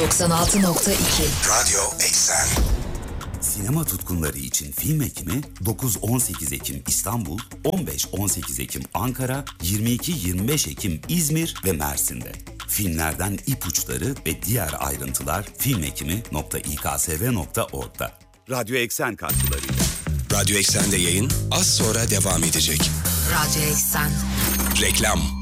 96.2 Radyo Eksen. Sinema tutkunları için film ekimi 9-18 Ekim İstanbul, 15-18 Ekim Ankara, 22-25 Ekim İzmir ve Mersin'de. Filmlerden ipuçları ve diğer ayrıntılar filmekimi.iksv.org'da. Radyo Eksen katkılarıyla. Radyo Eksen'de yayın az sonra devam edecek. Radyo Eksen. Reklam.